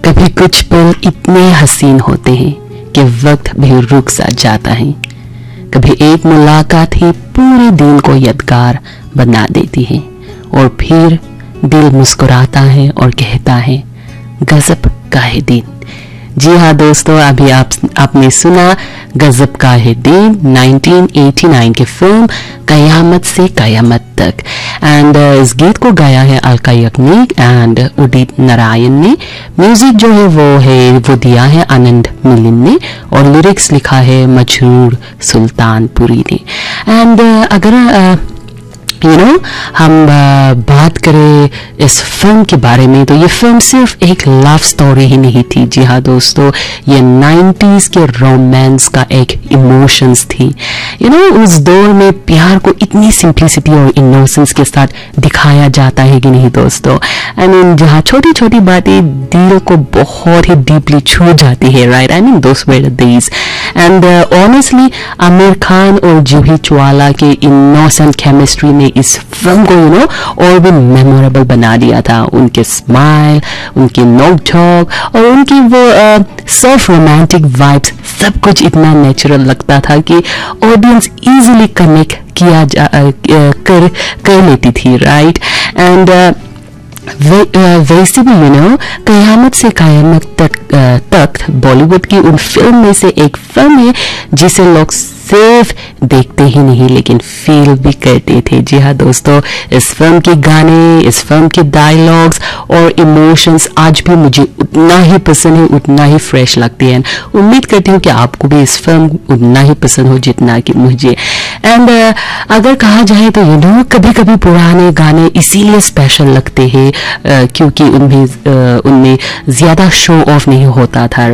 कभी कुछ पल इतने हसीन होते हैं कि वक्त भी रुक सा जाता है। कभी एक मुलाकात ही पूरे दिन को यादगार बना देती है और फिर दिल मुस्कुराता है और कहता है गजब का है दिन। जी हाँ दोस्तों, अभी आपने सुना गजब का है दिन 1989 की फिल्म कयामत से कयामत तक। एंड इस गीत को गाया है अलका याग्निक एंड उदित नारायण ने। म्यूजिक जो है वो दिया है आनंद मिलिंद ने और लिरिक्स लिखा है मजरूर सुल्तानपुरी ने। एंड अगर हम बात करें इस फिल्म के बारे में तो ये फिल्म सिर्फ एक लव स्टोरी ही नहीं थी। जी हाँ दोस्तों, ये 90s के रोमांस का एक इमोशंस थी। उस दौर में प्यार को इतनी सिंप्लिसिटी और इनोसेंस के साथ दिखाया जाता है कि नहीं दोस्तों। आई मीन जहाँ छोटी छोटी बातें दिल को बहुत ही डीपली छू जाती है, right? I mean those were the days. And honestly Aamir Khan और जूही चावला के इनोसेंट केमिस्ट्री ने इस फिल्म को और भी मेमोरेबल बना दिया था। उनके स्माइल, उनके नोक झोंक और उनकी वो सॉफ्ट रोमांटिक वाइब्स, सब कुछ इतना नेचुरल लगता था कि ऑडियंस इजीली कनेक्ट किया कर लेती थी, राइट? एंड वैसे भी कयामत से कयामत तक बॉलीवुड की उन फिल्म में से एक फिल्म है जिसे लोग सिर्फ देखते ही नहीं लेकिन फील भी करते थे। जी हाँ दोस्तों, इस फिल्म के गाने, इस फिल्म के डायलॉग्स और इमोशंस आज भी मुझे उतना ही पसंद है, उतना ही फ्रेश लगते हैं। उम्मीद करती हूँ कि आपको भी इस फिल्म उतना ही पसंद हो जितना कि मुझे। एंड अगर कहा जाए तो कभी कभी पुराने गाने इसीलिए स्पेशल लगते हैं क्योंकि उनमें ज़्यादा शो ऑफ नहीं होता था।